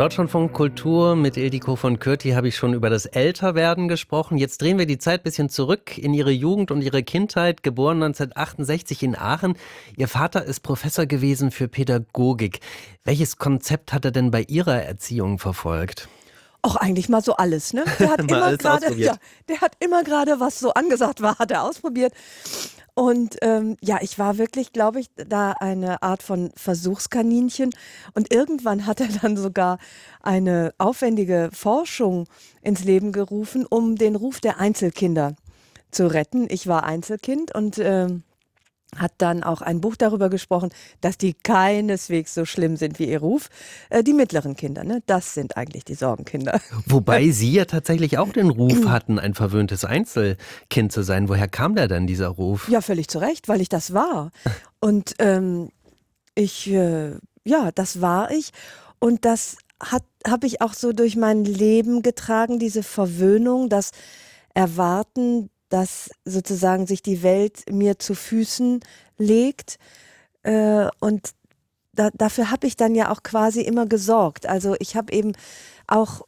Deutschlandfunk Kultur mit Ildiko von Kürti habe ich schon über das Älterwerden gesprochen. Jetzt drehen wir die Zeit ein bisschen zurück in Ihre Jugend und Ihre Kindheit, geboren 1968 in Aachen. Ihr Vater ist Professor gewesen für Pädagogik. Welches Konzept hat er denn bei Ihrer Erziehung verfolgt? Auch eigentlich mal so alles, ne? Der hat immer gerade, der hat immer gerade, was so angesagt war, hat er ausprobiert. Und ich war wirklich, glaube ich, da eine Art von Versuchskaninchen. Und irgendwann hat er dann sogar eine aufwendige Forschung ins Leben gerufen, um den Ruf der Einzelkinder zu retten. Ich war Einzelkind und hat dann auch ein Buch darüber gesprochen, dass die keineswegs so schlimm sind wie ihr Ruf. Die mittleren Kinder, ne? Das sind eigentlich die Sorgenkinder. Wobei Sie ja tatsächlich auch den Ruf hatten, ein verwöhntes Einzelkind zu sein. Woher kam der denn, dieser Ruf? Ja, völlig zu Recht, weil ich das war. Und das war ich. Und das habe ich auch so durch mein Leben getragen, diese Verwöhnung, das Erwarten, dass sozusagen sich die Welt mir zu Füßen legt. Und dafür habe ich dann ja auch quasi immer gesorgt. Also ich habe eben auch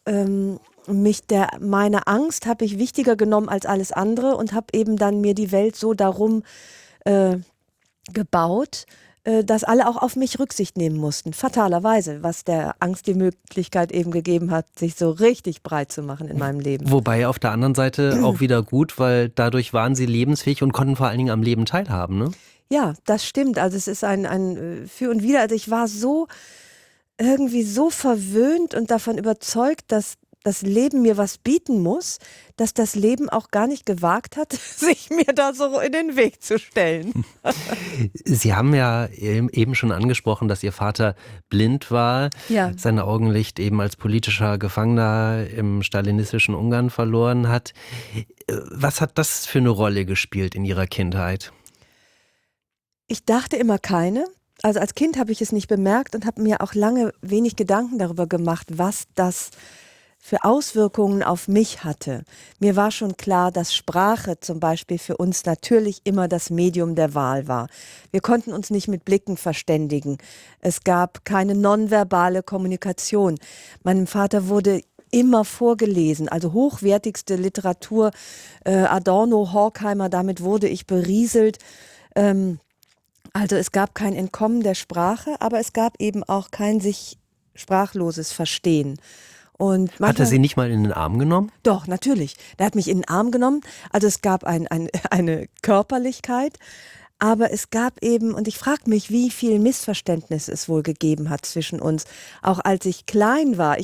meine Angst habe ich wichtiger genommen als alles andere und habe eben dann mir die Welt so darum gebaut, dass alle auch auf mich Rücksicht nehmen mussten. Fatalerweise, was der Angst die Möglichkeit eben gegeben hat, sich so richtig breit zu machen in meinem Leben. Wobei auf der anderen Seite auch wieder gut, weil dadurch waren Sie lebensfähig und konnten vor allen Dingen am Leben teilhaben, ne? Ja, das stimmt. Also es ist ein Für und Wider. Also ich war irgendwie so verwöhnt und davon überzeugt, dass das Leben mir was bieten muss, dass das Leben auch gar nicht gewagt hat, sich mir da so in den Weg zu stellen. Sie haben ja eben schon angesprochen, dass Ihr Vater blind war, Ja. sein Augenlicht eben als politischer Gefangener im stalinistischen Ungarn verloren hat. Was hat das für eine Rolle gespielt in Ihrer Kindheit? Ich dachte immer keine. Also als Kind habe ich es nicht bemerkt und habe mir auch lange wenig Gedanken darüber gemacht, was das für Auswirkungen auf mich hatte. Mir war schon klar, dass Sprache zum Beispiel für uns natürlich immer das Medium der Wahl war. Wir konnten uns nicht mit Blicken verständigen. Es gab keine nonverbale Kommunikation. Meinem Vater wurde immer vorgelesen, also hochwertigste Literatur, Adorno, Horkheimer, damit wurde ich berieselt. Also es gab kein Entkommen der Sprache, aber es gab eben auch kein sich sprachloses Verstehen. Und Hat er Sie nicht mal in den Arm genommen? Doch, natürlich. Der hat mich in den Arm genommen. Also es gab eine Körperlichkeit, aber es gab eben, und ich frage mich, wie viel Missverständnis es wohl gegeben hat zwischen uns. Auch als ich klein war.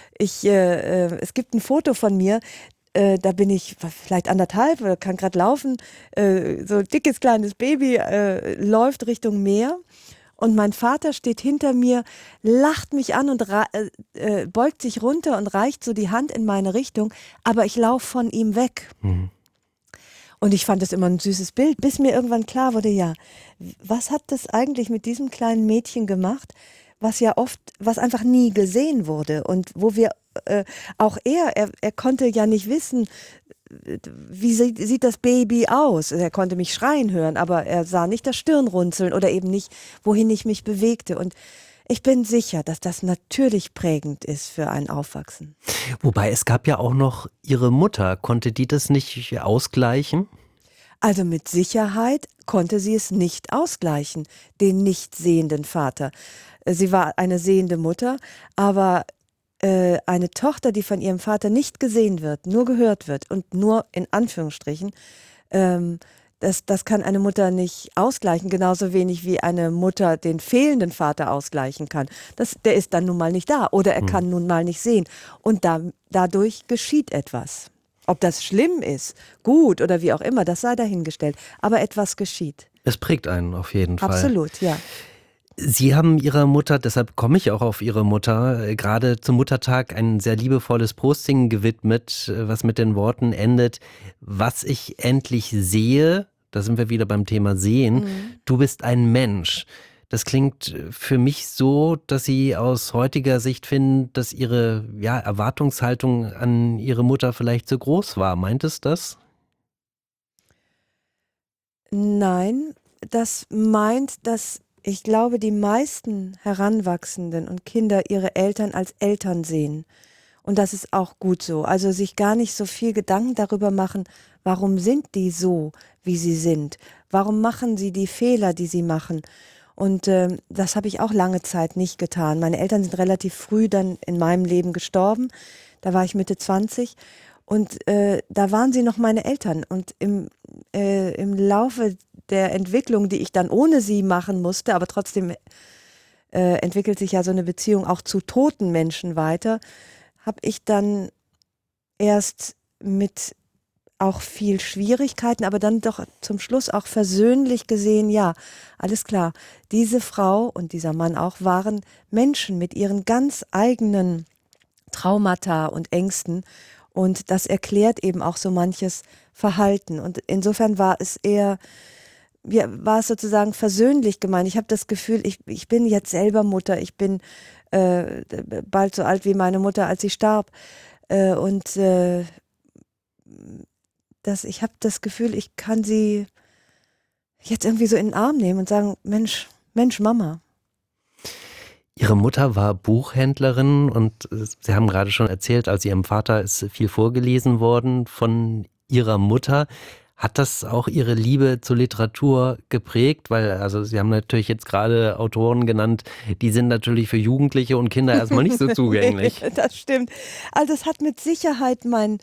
Es gibt ein Foto von mir, da bin ich vielleicht 1,5, kann gerade laufen, so ein dickes kleines Baby läuft Richtung Meer. Und mein Vater steht hinter mir, lacht mich an und beugt sich runter und reicht so die Hand in meine Richtung, aber ich laufe von ihm weg. Mhm. Und ich fand das immer ein süßes Bild, bis mir irgendwann klar wurde, ja, was hat das eigentlich mit diesem kleinen Mädchen gemacht, was einfach nie gesehen wurde und wo wir, auch er konnte ja nicht wissen, wie sieht das Baby aus? Er konnte mich schreien hören, aber er sah nicht das Stirnrunzeln oder eben nicht, wohin ich mich bewegte. Und ich bin sicher, dass das natürlich prägend ist für ein Aufwachsen. Wobei es gab ja auch noch Ihre Mutter. Konnte die das nicht ausgleichen? Also mit Sicherheit konnte sie es nicht ausgleichen, den nicht sehenden Vater. Sie war eine sehende Mutter, aber eine Tochter, die von ihrem Vater nicht gesehen wird, nur gehört wird und nur in Anführungsstrichen, das kann eine Mutter nicht ausgleichen, genauso wenig wie eine Mutter den fehlenden Vater ausgleichen kann. Der ist dann nun mal nicht da oder er kann nun mal nicht sehen. Und dadurch geschieht etwas. Ob das schlimm ist, gut oder wie auch immer, das sei dahingestellt. Aber etwas geschieht. Es prägt einen auf jeden Fall. Absolut, ja. Sie haben Ihrer Mutter, deshalb komme ich auch auf Ihre Mutter, gerade zum Muttertag ein sehr liebevolles Posting gewidmet, was mit den Worten endet: Was ich endlich sehe, da sind wir wieder beim Thema Sehen, du bist ein Mensch. Das klingt für mich so, dass Sie aus heutiger Sicht finden, dass Ihre Erwartungshaltung an Ihre Mutter vielleicht zu groß war. Meint es das? Nein, das meint, dass ich glaube, die meisten Heranwachsenden und Kinder ihre Eltern als Eltern sehen. Und das ist auch gut so. Also sich gar nicht so viel Gedanken darüber machen, warum sind die so, wie sie sind? Warum machen sie die Fehler, die sie machen? Und das habe ich auch lange Zeit nicht getan. Meine Eltern sind relativ früh dann in meinem Leben gestorben. Da war ich Mitte 20 und da waren sie noch meine Eltern. Und im Laufe der Entwicklung, die ich dann ohne sie machen musste, aber trotzdem entwickelt sich ja so eine Beziehung auch zu toten Menschen weiter, habe ich dann erst mit auch viel Schwierigkeiten, aber dann doch zum Schluss auch versöhnlich gesehen, ja, alles klar, diese Frau und dieser Mann auch waren Menschen mit ihren ganz eigenen Traumata und Ängsten und das erklärt eben auch so manches Verhalten und insofern war es sozusagen versöhnlich gemeint. Ich habe das Gefühl, ich bin jetzt selber Mutter, ich bin bald so alt wie meine Mutter, als sie starb ich habe das Gefühl, ich kann sie jetzt irgendwie so in den Arm nehmen und sagen, Mensch, Mama. Ihre Mutter war Buchhändlerin und Sie haben gerade schon erzählt, als Ihrem Vater ist viel vorgelesen worden von Ihrer Mutter. Hat das auch Ihre Liebe zur Literatur geprägt? Weil, also Sie haben natürlich jetzt gerade Autoren genannt, die sind natürlich für Jugendliche und Kinder erstmal nicht so zugänglich. Nee, das stimmt. Also es hat mit Sicherheit meine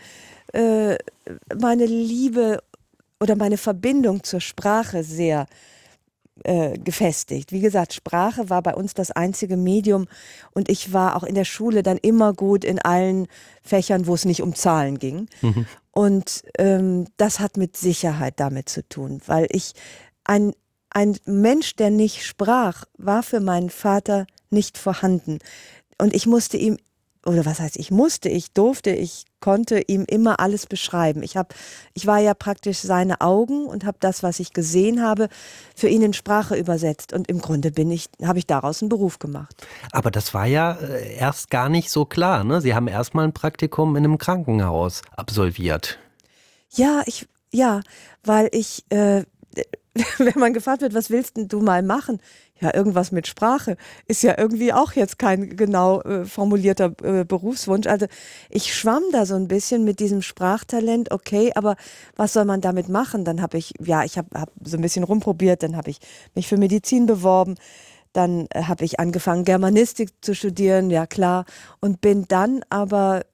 Liebe oder meine Verbindung zur Sprache sehr gefestigt. Wie gesagt, Sprache war bei uns das einzige Medium und ich war auch in der Schule dann immer gut in allen Fächern, wo es nicht um Zahlen ging. Mhm. Und das hat mit Sicherheit damit zu tun, weil ein Mensch, der nicht sprach, war für meinen Vater nicht vorhanden. Und ich musste ihm, oder was heißt ich durfte, ich konnte ihm immer alles beschreiben. Ich war ja praktisch seine Augen und habe das, was ich gesehen habe, für ihn in Sprache übersetzt. Und im Grunde habe ich daraus einen Beruf gemacht. Aber das war ja erst gar nicht so klar, ne? Sie haben erst mal ein Praktikum in einem Krankenhaus absolviert. Ja, weil ich, wenn man gefragt wird, was willst denn du mal machen? Ja, irgendwas mit Sprache ist ja irgendwie auch jetzt kein genau formulierter Berufswunsch. Also ich schwamm da so ein bisschen mit diesem Sprachtalent, okay, aber was soll man damit machen? Dann habe ich hab so ein bisschen rumprobiert, dann habe ich mich für Medizin beworben, dann habe ich angefangen, Germanistik zu studieren, ja klar, und bin dann aber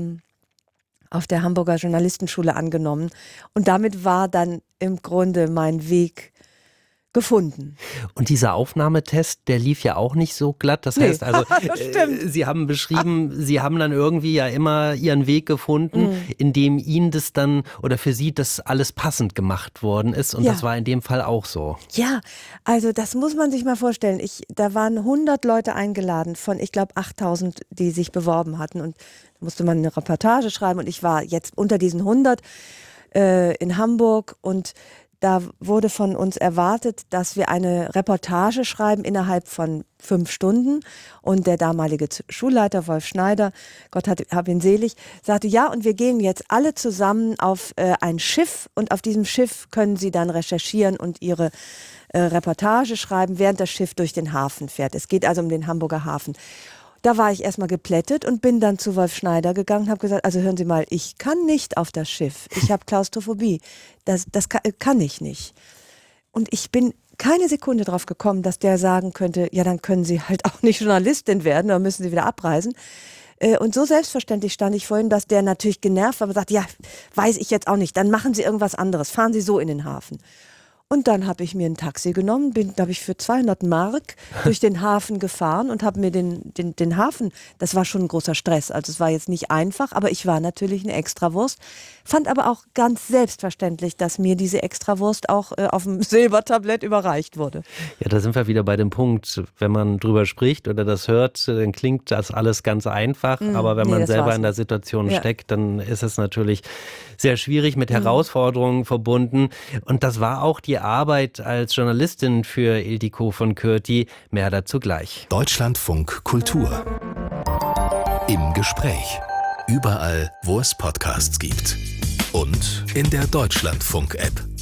auf der Hamburger Journalistenschule angenommen. Und damit war dann im Grunde mein Weg gefunden. Und dieser Aufnahmetest, der lief ja auch nicht so glatt. Das heißt also, Sie haben beschrieben, Sie haben dann irgendwie ja immer Ihren Weg gefunden, in dem Ihnen das dann oder für Sie das alles passend gemacht worden ist. Und das war in dem Fall auch so. Ja, also das muss man sich mal vorstellen. Da waren 100 Leute eingeladen von, ich glaube, 8000, die sich beworben hatten. Und da musste man eine Reportage schreiben. Und ich war jetzt unter diesen 100 in Hamburg und da wurde von uns erwartet, dass wir eine Reportage schreiben innerhalb von 5 Stunden. Und der damalige Schulleiter Wolf Schneider, Gott hab ihn selig, sagte, ja, und wir gehen jetzt alle zusammen auf ein Schiff. Und auf diesem Schiff können Sie dann recherchieren und Ihre Reportage schreiben, während das Schiff durch den Hafen fährt. Es geht also um den Hamburger Hafen. Da war ich erstmal geplättet und bin dann zu Wolf Schneider gegangen und habe gesagt, also hören Sie mal, ich kann nicht auf das Schiff. Ich habe Klaustrophobie. Das kann ich nicht. Und ich bin keine Sekunde drauf gekommen, dass der sagen könnte, ja, dann können Sie halt auch nicht Journalistin werden, dann müssen Sie wieder abreisen. Und so selbstverständlich stand ich vorhin, dass der natürlich genervt war, aber sagt, ja, weiß ich jetzt auch nicht, dann machen Sie irgendwas anderes, fahren Sie so in den Hafen. Und dann habe ich mir ein Taxi genommen, da habe ich für 200 Mark durch den Hafen gefahren und habe mir den Hafen, das war schon ein großer Stress, also es war jetzt nicht einfach, aber ich war natürlich eine Extrawurst, fand aber auch ganz selbstverständlich, dass mir diese Extrawurst auch auf dem Silbertablett überreicht wurde. Ja, da sind wir wieder bei dem Punkt, wenn man drüber spricht oder das hört, dann klingt das alles ganz einfach, aber wenn man selber in der Situation steckt, dann ist es natürlich sehr schwierig, mit Herausforderungen verbunden und das war auch die Arbeit als Journalistin für Ildiko von Kürti. Mehr dazu gleich. Deutschlandfunk Kultur. Im Gespräch. Überall, wo es Podcasts gibt. Und in der Deutschlandfunk-App.